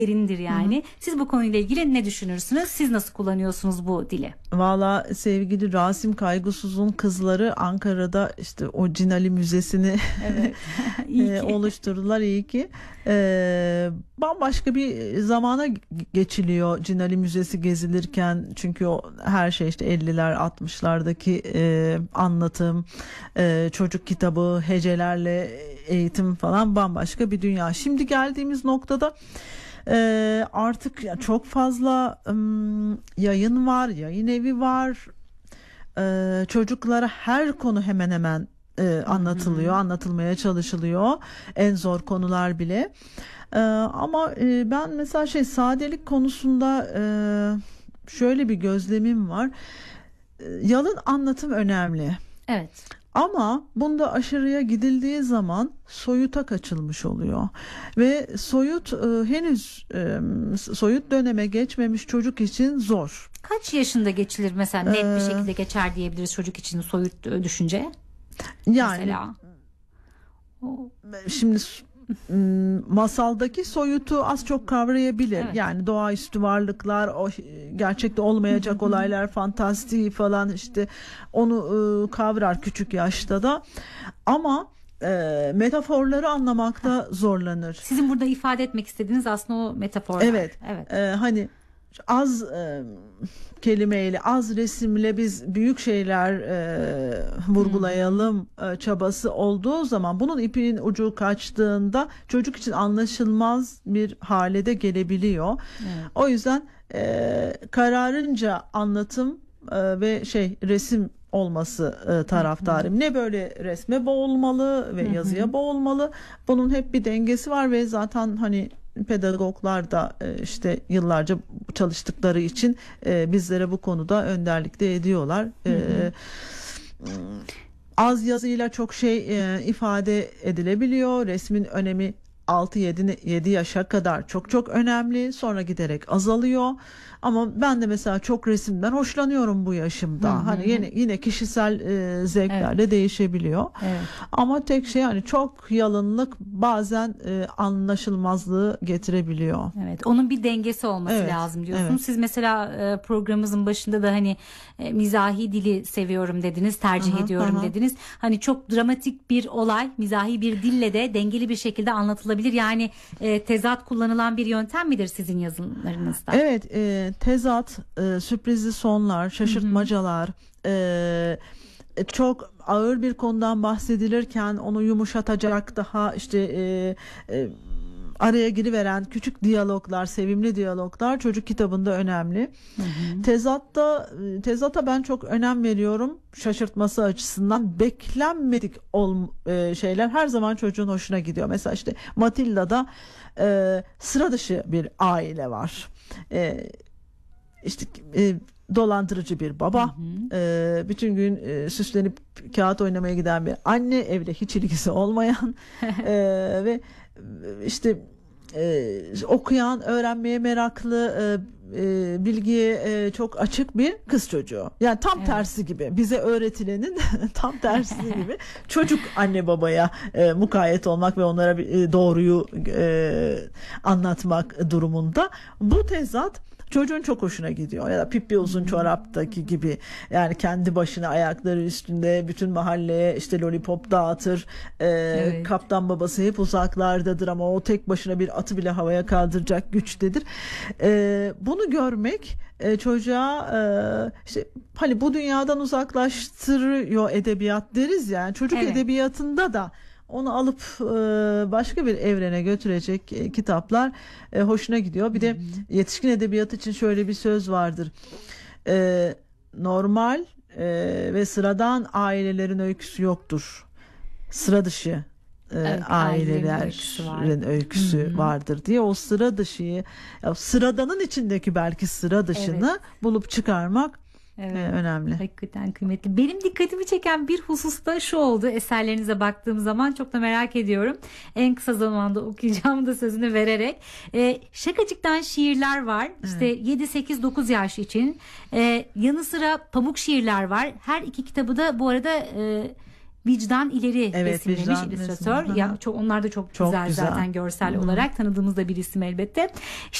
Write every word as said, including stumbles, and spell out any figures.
derindir yani. Hı hı. Siz bu konuyla ilgili ne düşünürsünüz? Siz nasıl kullanıyorsunuz bu dili? Valla sevgili Rasim Kaygısız'ın kızları Ankara'da işte o Cinali Müzesi'ni Evet. İyi e, ki. oluşturdular, iyi ki. E, bambaşka bir zamana geçiliyor Cinali Müzesi gezilirken, çünkü o her şey işte elliler altmışlardaki e, anlatım, e, çocuk kitabı, hecelerle eğitim falan, bambaşka bir dünya. Şimdi geldiğimiz noktada Ee, artık çok fazla ım, yayın var, yayın evi var. Ee, çocuklara her konu hemen hemen e, anlatılıyor, anlatılmaya çalışılıyor. En zor konular bile. Ee, ama e, ben mesela şey sadelik konusunda e, şöyle bir gözlemim var. E, Yalın anlatım önemli. Evet. Ama bunda aşırıya gidildiği zaman soyuta kaçılmış oluyor ve soyut e, henüz e, soyut döneme geçmemiş çocuk için zor. Kaç yaşında geçilir mesela, net bir Ee, şekilde geçer diyebiliriz çocuk için soyut e, düşünce? Yani Mesela. O- şimdi m, masaldaki soyutu az çok kavrayabilir. Evet. Yani doğaüstü varlıklar, o e, gerçekte olmayacak olaylar, fantastik falan, işte onu e, kavrar küçük yaşta da. Ama e, metaforları anlamakta zorlanır. Sizin burada ifade etmek istediğiniz aslında o metaforlar. Evet. Evet. E, hani az e, kelimeyle, az resimle biz büyük şeyler e, vurgulayalım e, çabası olduğu zaman, bunun ipinin ucu kaçtığında çocuk için anlaşılmaz bir hale de gelebiliyor. Evet. O yüzden e, kararınca anlatım e, ve şey resim olması e, taraftarım. Ne böyle resme boğulmalı ve yazıya boğulmalı. Bunun hep bir dengesi var ve zaten hani pedagoglar da e, işte yıllarca çalıştıkları için e, bizlere bu konuda önderlik de ediyorlar. E, az yazıyla çok şey e, ifade edilebiliyor. Resmin önemi altı yedi yaşa kadar çok çok önemli. Sonra giderek azalıyor. Ama ben de mesela çok resimden hoşlanıyorum bu yaşımda. Hı hı. Hani yine yine kişisel e, zevkler de değişebiliyor. Evet. Ama tek şey, hani çok yalınlık bazen e, anlaşılmazlığı getirebiliyor. Evet, onun bir dengesi olması Evet, lazım diyorsunuz. evet. Siz mesela e, programımızın başında da hani e, mizahi dili seviyorum dediniz, tercih Aha, ediyorum aha. dediniz. Hani çok dramatik bir olay mizahi bir dille de dengeli bir şekilde anlatılabilir. Yani e, tezat kullanılan bir yöntem midir sizin yazılarınızda? Evet, e, tezat, e, sürprizli sonlar, şaşırtmacalar, e, çok ağır bir konudan bahsedilirken onu yumuşatacak, daha işte e, e, araya giriveren küçük diyaloglar, sevimli diyaloglar çocuk kitabında önemli. Tezatta tezata ben çok önem veriyorum. Şaşırtması açısından beklenmedik ol, e, şeyler her zaman çocuğun hoşuna gidiyor. Mesela işte Matilda'da e, sıra dışı bir aile var. E, işte e, dolandırıcı bir baba, e, bütün gün e, süslenip kağıt oynamaya giden bir anne, evde hiç ilgisi olmayan e, ve işte e, okuyan, öğrenmeye meraklı, e, e, bilgiye e, çok açık bir kız çocuğu. Yani tam Evet. tersi gibi, bize öğretilenin tam tersi gibi çocuk anne babaya e, mukayyet olmak ve onlara bir, e, doğruyu e, anlatmak durumunda. Bu tezat çocuğun çok hoşuna gidiyor. Ya da Pippi Uzun Çorap'taki gibi, yani kendi başına ayakları üstünde bütün mahalleye işte lollipop dağıtır. Ee, Evet. Kaptan babası hep uzaklardadır ama o tek başına bir atı bile havaya kaldıracak güçtedir. Ee, bunu görmek e, çocuğa e, işte hani bu dünyadan uzaklaştırıyor edebiyat deriz yani. Çocuk Evet. edebiyatında da onu alıp e, başka bir evrene götürecek e, kitaplar e, hoşuna gidiyor. Bir de yetişkin edebiyatı için şöyle bir söz vardır. E, normal e, ve sıradan ailelerin öyküsü yoktur. Sıra dışı e, Evet, ailelerin öyküsü var. ailelerin öyküsü vardır diye, o sıra dışıyı, ya sıradanın içindeki belki sıra dışını bulup çıkarmak Evet. e, önemli. Hakikaten kıymetli. Benim dikkatimi çeken bir hususta şu oldu. Eserlerinize baktığım zaman çok da merak ediyorum. En kısa zamanda okuyacağım da sözünü vererek. Ee, Şakacık'tan şiirler var. İşte yedi sekiz dokuz yaş için. Ee, yanı sıra pamuk şiirler var. Her iki kitabı da bu arada e, Vicdan İleri Evet, resimlemiş Vicdan illüstratör. resmi. Ya çok onlar da çok, Çok güzel, güzel. zaten görsel Hı hı. olarak tanıdığımız da bir isim elbette.